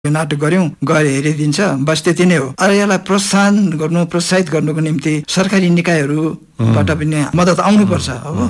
यो नाटक गर्यौं गएर हेरिदिन्छ बस त्यति नै हो। अरे यसलाई प्रोत्साहित गर्नुको निम्ति सरकारी निकायहरूबाट पनि मद्दत आउनुपर्छ।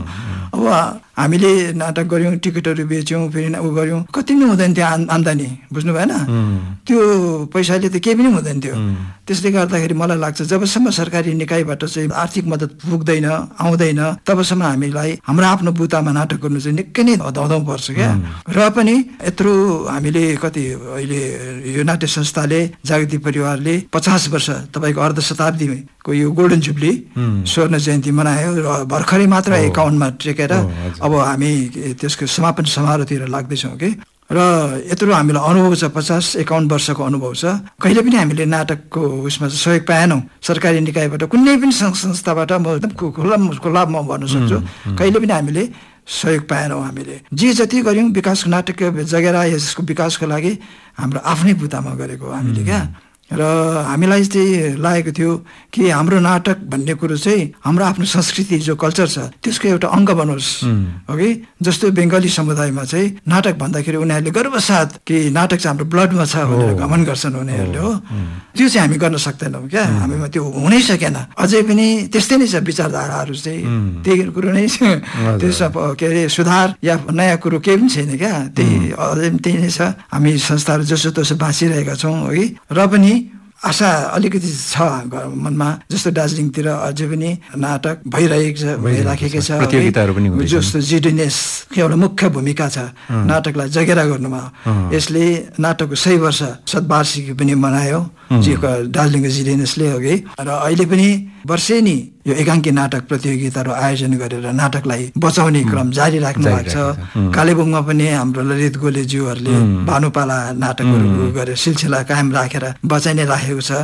अब हामीले नाटक गर्यौं, टिकटहरू बेच्यौं, फेरि उ गर्यौं, कति पनि हुँदैन थियो आम्दानी, बुझ्नु भएन? त्यो पैसाले त केही पनि हुँदैन थियो। त्यसले गर्दाखेरि मलाई लाग्छ जबसम्म सरकारी निकायबाट चाहिँ आर्थिक मद्दत पुग्दैन आउँदैन तबसम्म हामीलाई हाम्रो आफ्नो बुतामा नाटक गर्नु चाहिँ निकै नै धौधौ पर्छ क्या। र पनि यत्रो हामीले कति अहिले यो नाट्य संस्थाले जागृति परिवारले 50 वर्ष तपाईको अर्ध शताब्दीको यो गोल्डन जुब्ली स्वर्ण जयन्ती मनायो र भर्खरै मात्र एकाउन्टमा टेकेर अब हामी त्यसको समापन समारोहतिर लाग्दैछौँ कि। र यत्रो हामीलाई अनुभव छ, 50-51 वर्षको अनुभव छ। कहिले पनि हामीले नाटकको उसमा सहयोग पाएनौँ सरकारी निकायबाट, कुनै पनि संस्थाबाट। म एकदम खुला म भन्न सक्छु, कहिले पनि हामीले सहयोग पाएनौँ। हामीले जे जति गऱ्यौँ विकासको नाटक जगेरा यसको विकासको लागि हाम्रो आफ्नै बुतामा गरेको हामीले क्या। र हामीलाई चाहिँ लागेको थियो कि हाम्रो नाटक भन्ने कुरो चाहिँ हाम्रो आफ्नो संस्कृति जो कल्चर छ त्यसको एउटा अङ्ग बनोस् हो कि। जस्तो बङ्गाली समुदायमा चाहिँ नाटक भन्दाखेरि उनीहरूले गर्वसाथ कि नाटक चाहिँ हाम्रो ब्लडमा छ भनेर घमन गर्छन् उनीहरूले हो। त्यो चाहिँ हामी गर्न सक्दैनौँ क्या, हामीमा त्यो हुनै सकेन। अझै पनि त्यस्तै नै छ विचारधाराहरू चाहिँ, त्यही कुरो नै त्यसमा के अरे सुधार या नयाँ कुरो केही पनि छैन क्या। त्यही अझै त्यही नै छ। हामी संस्थाहरू जसो तसो बाँचिरहेका छौँ है। र पनि आशा अलिकति छ मनमा, जस्तो दार्जिलिङतिर अझै पनि नाटक भइराखेकै छ, प्रतियोगिताहरू पनि जस्तो जिडिनेस एउटा मुख्य भूमिका छ नाटकलाई जगेरा गर्नुमा। यसले नाटकको 100 वर्ष शतवार्षिकी पनि मनायो दार्जिलिङको जिडिनेसले हो कि। र अहिले पनि वर्षेनी यो एकाङ्की नाटक प्रतियोगिताहरू आयोजन गरेर नाटकलाई बचाउने क्रम जारी राख्नु भएको छ। कालेबुङमा पनि हाम्रो ललित गोलेज्यूहरूले भानुपाला नाटकहरू गरेर सिलसिला कायम राखेर बचाइ नै राखेको छ।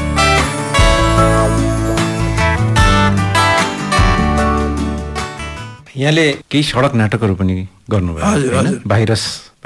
यहाँले केही सडक नाटकहरू पनि गर्नुभयो, भाइरस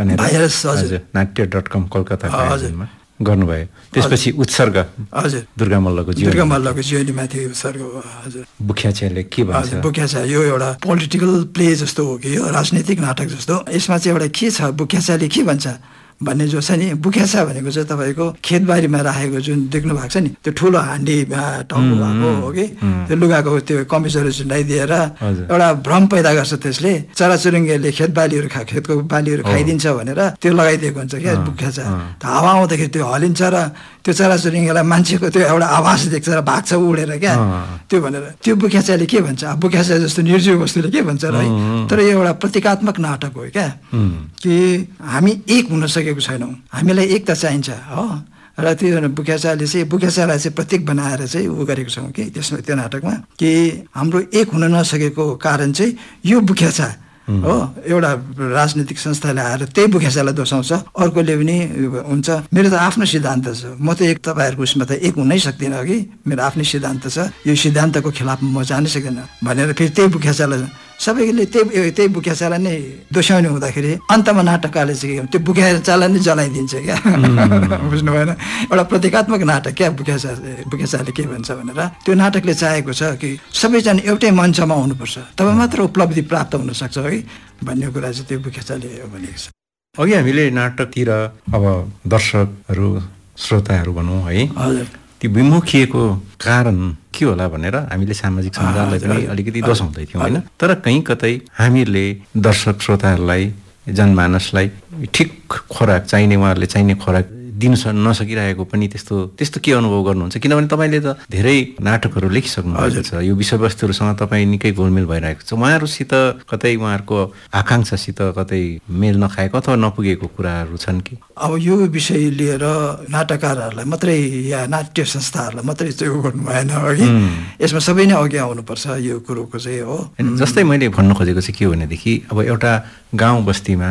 नाट्य.com कोलकाताको आयोजनमा गर्नुभयो। त्यसपछि उत्सर्ग दुर्गा मल्लको जीवनीमाथि उत्सर्ग। हजुर, बुख्याचाले के भन्छ? बुख्याचा यो एउटा पोलिटिकल प्ले जस्तो हो कि यो राजनीतिक नाटक जस्तो। यसमा चाहिँ एउटा के छ, बुख्याचाले के भन्छ भन्ने जो छ नि, बुख्याचा भनेको चाहिँ तपाईँको खेतबारीमा राखेको जुन देख्नु भएको छ नि त्यो ठुलो हान्डीमा टाउको भएको हो कि, त्यो लुगाको त्यो कमिजहरू झुन्डाइदिएर एउटा भ्रम पैदा गर्छ त्यसले। चराचुरुङ्गीहरूले खेतको बालीहरू खाइदिन्छ भनेर त्यो लगाइदिएको हुन्छ क्या बुख्याचा। हावा आउँदाखेरि त्यो हलिन्छ र त्यो चराचुरुङ्गीलाई मान्छेको त्यो एउटा आवाज देख्छ र भाग्छ उडेर क्या। त्यो भनेर त्यो बुख्याचाले के भन्छ, बुख्याचा जस्तो निर्जीव वस्तुले के भन्छ र है। तर यो एउटा प्रतीकात्मक नाटक हो क्या, कि हामी एक हुन सकेको छैनौँ, हामीलाई एकता चाहिन्छ हो। र त्यो बुख्याचाले चाहिँ बुख्याचालाई चाहिँ प्रतीक बनाएर चाहिँ उ गरेको छौँ कि त्यसमा त्यो नाटकमा, कि हाम्रो एक हुन नसकेको कारण चाहिँ यो बुख्याचा हो। एउटा राजनीतिक संस्थाले आएर त्यही बुख्याचालाई दोषाउँछ, अर्कोले पनि हुन्छ मेरो त आफ्नो सिद्धान्त छ, म त तपाईँहरूको उसमा त एक हुनै सक्दिनँ कि, मेरो आफ्नै सिद्धान्त छ, यो सिद्धान्तको खिलाफमा म जानै सक्दिनँ भनेर फेरि त्यही बुख्याचालाई सबैले त्यही बुख्याचालाई नै दोस्याउने हुँदाखेरि अन्तमा नाटककारले चाहिँ त्यो बुख्याचालाई नै जलाइदिन्छ क्या। बुझ्नु भएन? एउटा प्रतीकात्मक नाटक क्या बुख्याचाले के भन्छ भनेर। त्यो नाटकले चाहेको छ कि सबैजना एउटै मञ्चमा आउनुपर्छ, तब मात्र उपलब्धि प्राप्त हुन सक्छ है भन्ने कुरा चाहिँ त्यो बुख्याचाले भनेको छ। अघि हामीले नाटकतिर अब दर्शकहरू श्रोताहरू भनौँ है, त्यो विमुखिएको कारण के होला भनेर हामीले सामाजिक सञ्जाललाई पनि अलिकति दोषाउँदै थियौँ होइन। तर कहीँ कतै हामीले दर्शक श्रोताहरूलाई जनमानसलाई ठिक खोराक चाहिने, उहाँहरूले चाहिने खोराक दिन नसकिरहेको पनि त्यस्तो के अनुभव गर्नुहुन्छ? किनभने तपाईँले त धेरै नाटकहरू लेखिसक्नु भएको छ, यो विषयवस्तुहरूसँग तपाईँ निकै गोलमेल भइरहेको छ। उहाँहरूसित कतै उहाँहरूको आकाङ्क्षासित कतै मेल नखाएको अथवा नपुगेको कुराहरू छन् कि? अब यो विषय लिएर नाटककारहरूलाई मात्रै या नाट्य संस्थाहरूलाई मात्रै चाहिँ गर्नु भएन अघि, यसमा सबै नै अघि आउनुपर्छ यो कुरोको चाहिँ हो। जस्तै मैले भन्नु खोजेको चाहिँ के हो भनेदेखि अब एउटा गाउँ बस्तीमा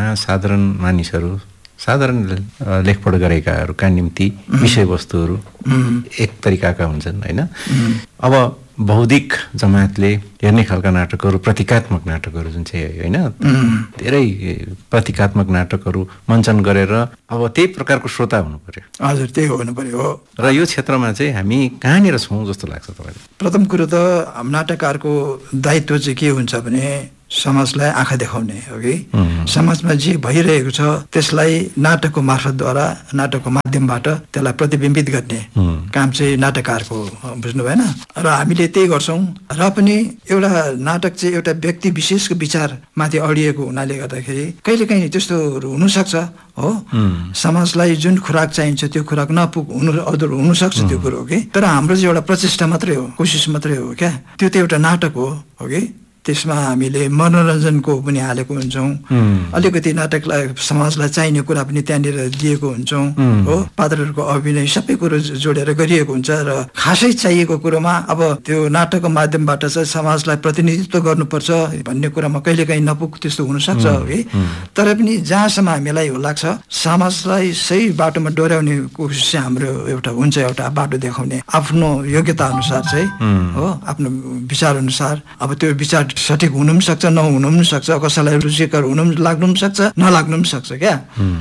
साधारण लेखपढ गरेकाहरूका निम्ति विषयवस्तुहरू एक तरिकाका हुन्छन् होइन। अब बौद्धिक जमातले हेर्ने खालका नाटकहरू प्रतीकात्मक नाटकहरू जुन चाहिँ होइन, धेरै प्रतीकात्मक नाटकहरू मञ्चन गरेर अब त्यही प्रकारको श्रोता हुनु पर्यो। हजुर, त्यही हुनु पर्यो हो। र यो क्षेत्रमा चाहिँ हामी कहाँनिर छौँ जस्तो लाग्छ तपाईँलाई? प्रथम कुरो त नाटककारको दायित्व चाहिँ के हुन्छ भने समाजलाई आँखा देखाउने हो कि समाजमा जे भइरहेको छ त्यसलाई नाटकको मार्फतद्वारा नाटकको माध्यमबाट त्यसलाई प्रतिबिम्बित गर्ने काम चाहिँ नाटककारको बुझ्नु भएन र हामीले त्यही गर्छौँ र पनि एउटा नाटक चाहिँ एउटा व्यक्ति विशेषको विचारमाथि अडिएको हुनाले गर्दाखेरि कहिलेकाहीँ त्यस्तोहरू हुनसक्छ हो समाजलाई जुन खुराक चाहिन्छ त्यो खुराक अधुरो हुनसक्छ त्यो कुरो कि तर हाम्रो चाहिँ एउटा प्रचेष्टा मात्रै हो कोसिस मात्रै हो क्या त्यो त एउटा नाटक हो कि त्यसमा हामीले मनोरञ्जनको पनि हालेको हुन्छौँ अलिकति नाटकलाई समाजलाई चाहिने कुरा पनि त्यहाँनिर दिएको हुन्छौँ हो पात्रहरूको अभिनय सबै कुरो जोडेर गरिएको हुन्छ र खासै चाहिएको कुरोमा अब त्यो नाटकको माध्यमबाट चाहिँ समाजलाई प्रतिनिधित्व गर्नुपर्छ भन्ने कुरामा कहिलेकाहीँ नपुग त्यस्तो हुनसक्छ है तर पनि जहाँसम्म हामीलाई लाग्छ समाजलाई सही बाटोमा डोर्याउने कोसिस चाहिँ हाम्रो एउटा हुन्छ एउटा बाटो देखाउने आफ्नो योग्यता अनुसार चाहिँ हो आफ्नो विचार अनुसार अब त्यो विचार सठिक हुनु पनि सक्छ नहुनु पनि सक्छ कसैलाई रुचिकर हुनु पनि लाग्नु पनि सक्छ नलाग्नु पनि सक्छ क्या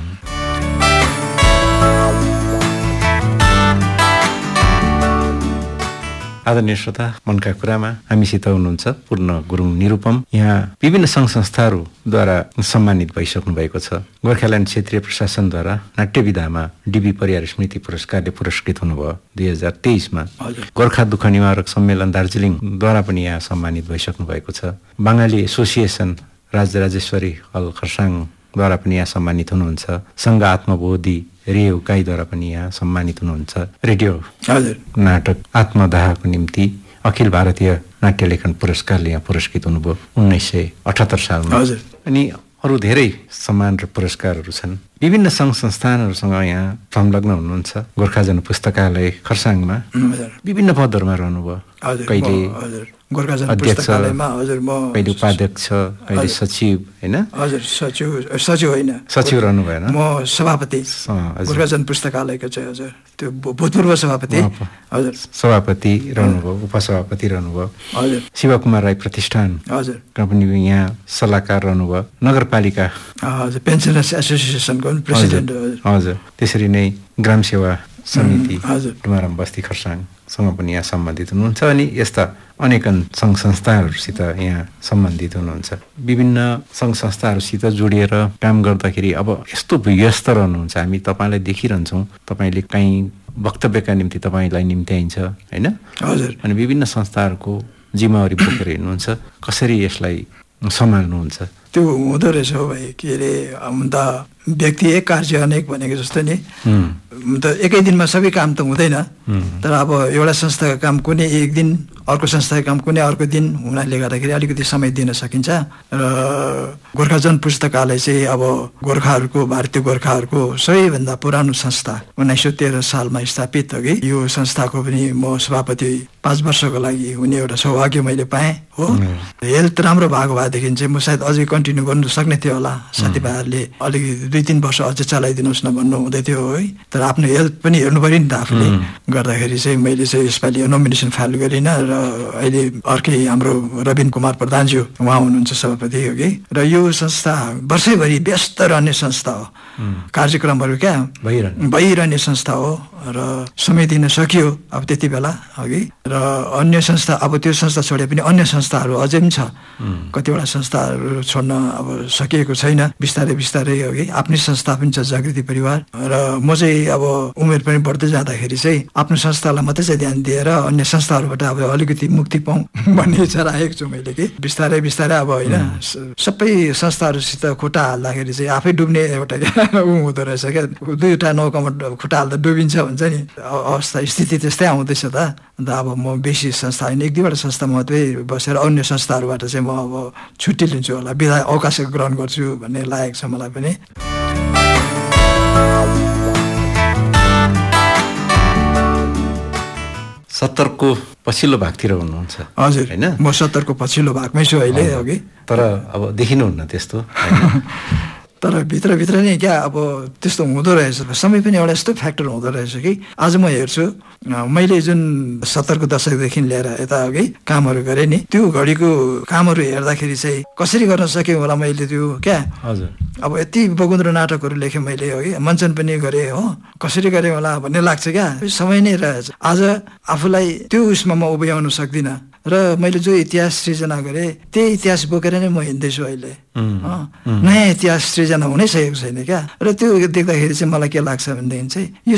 आदरणीय श्रोता मनका कुरामा हामीसित हुनुहुन्छ पूर्ण गुरुङ निरुपम यहाँ विभिन्न सङ्घ संस्थाहरूद्वारा सम्मानित भइसक्नु भएको छ गोर्खाल्यान्ड क्षेत्रीय प्रशासनद्वारा नाट्य विधामा डीबी परियार स्मृति पुरस्कारले पुरस्कृत हुनुभयो 2023मा गोर्खा दुःख निवारक सम्मेलन दार्जिलिङद्वारा पनि यहाँ सम्मानित भइसक्नु भएको छ बङ्गाली एसोसिएसन राजराजेश्वरी हल खरसाङद्वारा पनि यहाँ सम्मानित हुनुहुन्छ सङ्घ आत्मबोधि रेडियो उकाइद्वारा पनि यहाँ सम्मानित हुनुहुन्छ रेडियो नाटक आत्मदाहको निम्ति अखिल भारतीय नाट्य लेखन पुरस्कारले यहाँ पुरस्कृत हुनुभयो 1978 सालमा अनि अरू धेरै सम्मान र पुरस्कारहरू छन् विभिन्न सङ्घ संस्थानहरूसँग यहाँ संलग्न हुनुहुन्छ गोर्खा जन पुस्तकालय खरसाङमा विभिन्न पदहरूमा रहनुभयो कहिले गोर्खा जन पुस्तकालयमा हजुर म कहिले उपाध्यक्ष कहिले सचिव हैन हजुर सचिव होइन सचिव रहनु भएन म सभापति गोर्खा जन पुस्तकालयको चाहिँ हजुर त्यो भूतपूर्व सभापति हजुर सभापति रहनुभयो उपसभापति रहनुभयो हजुर शिवकुमार राई प्रतिष्ठान हजुर पनि यहाँ सल्लाहकार रहनुभयो नगरपालिका हजुर पेन्सनर्स एसोसिएसनको प्रेसिडेन्ट हजुर त्यसरी नै ग्राम सेवा समिति डुमाराम बस्ती खरसाङसँग पनि यहाँ सम्बन्धित हुनुहुन्छ अनि यस्ता अनेकन सङ्घ संस्थाहरूसित यहाँ सम्बन्धित हुनुहुन्छ विभिन्न सङ्घ संस्थाहरूसित जोडिएर काम गर्दाखेरि अब यस्तो व्यस्त रहनुहुन्छ हामी तपाईँलाई देखिरहन्छौँ तपाईँले काहीँ वक्तव्यका निम्ति तपाईँलाई निम्त्याइन्छ होइन हजुर अनि विभिन्न संस्थाहरूको जिम्मेवारी बोकेर हिँड्नुहुन्छ कसरी यसलाई सम्हाल्नुहुन्छ त्यो हुँदो रहेछ हो भाइ के अरे त व्यक्ति एक कार्य अनेक भनेको जस्तो नि त एकै दिनमा सबै काम त हुँदैन तर अब एउटा संस्थाको काम कुनै एक दिन अर्को संस्थाको काम कुनै अर्को दिन हुनाले गर्दाखेरि अलिकति समय दिन सकिन्छ र गोर्खा जन पुस्तकालय चाहिँ अब गोर्खाहरूको भारतीय गोर्खाहरूको सबैभन्दा पुरानो संस्था 1913 सालमा स्थापित हो कि यो संस्थाको पनि म सभापति 5 वर्षको लागि हुने एउटा सौभाग्य मैले पाएँ हो हेल्थ राम्रो भएको भएदेखि चाहिँ म सायद अझै कन्टिन्यू गर्नु सक्ने थियो होला साथीभाइहरूले अलिकति 2-3 वर्ष अझै चलाइदिनुहोस् न भन्नु हुँदै थियो है तर आफ्नो हेल्थ पनि हेर्नु पर्यो नि त आफूले गर्दाखेरि चाहिँ मैले चाहिँ यसपालि नोमिनेसन फाइल गरिनँ र अहिले अर्कै हाम्रो रविन कुमार प्रधानज्यू उहाँ हुनुहुन्छ सभापति हो कि र यो संस्था वर्षैभरि व्यस्त रहने संस्था हो कार्यक्रमहरू क्या भइरहने संस्था हो र समय दिन सकियो अब त्यति बेला अघि र अन्य संस्था अब त्यो संस्था छोडे पनि अन्य संस्थाहरू अझै पनि छ कतिवटा संस्थाहरू छोड्न अब सकिएको छैन बिस्तारै बिस्तारै अघि आफ्नै संस्था पनि छ जागृति परिवार र म चाहिँ अब उमेर पनि बढ्दै जाँदाखेरि चाहिँ आफ्नो संस्थालाई मात्रै चाहिँ ध्यान दिएर अन्य संस्थाहरूबाट अब अलिकति मुक्ति पाऊँ भन्ने इच्छा राखेको छु मैले कि बिस्तारै बिस्तारै अब होइन सबै संस्थाहरूसित खुट्टा हाल्दाखेरि चाहिँ आफै डुब्ने एउटा हुँदो रहेछ क्या 2वटा नौकामा खुट्टा हाल्दा डुबिन्छ भन्छ नि अवस्था स्थिति त्यस्तै आउँदैछ त अन्त अब म बेसी संस्था होइन 1-2वटा संस्था मात्रै बसेर अन्य संस्थाहरूबाट चाहिँ म अब छुट्टी लिन्छु होला बिदा अवकाश ग्रहण गर्छु भन्ने लागेको छ मलाई पनि 70 को पछिल्लो भागतिर हुनुहुन्छ हजुर हैन म 70 को पछिल्लो भागमै छु अहिले अघि तर अब देखिनुहुन्न त्यस्तो तर भित्र नै क्या अब त्यस्तो हुँदो रहेछ समय पनि एउटा यस्तो फ्याक्टर हुँदो रहेछ कि आज म हेर्छु मैले जुन 70 को दशकदेखि लिएर यता अघि कामहरू गरेँ नि त्यो घडीको कामहरू हेर्दाखेरि चाहिँ कसरी गर्न सकेँ होला मैले त्यो क्या हजुर अब यति बगुन्द्र नाटकहरू लेखेँ मैले अघि मञ्चन पनि गरेँ हो कसरी गरेँ होला भन्ने लाग्छ क्या समय नै रहेछ आज आफूलाई त्यो उसमा म उभ्याउन सक्दिनँ र मैले जो इतिहास सृजना गरेँ त्यही इतिहास बोकेर नै म हिँड्दैछु अहिले। नयाँ इतिहास सृजना हुनै सकेको छैन क्या। र त्यो देख्दाखेरि चाहिँ मलाई के लाग्छ भनेदेखि चाहिँ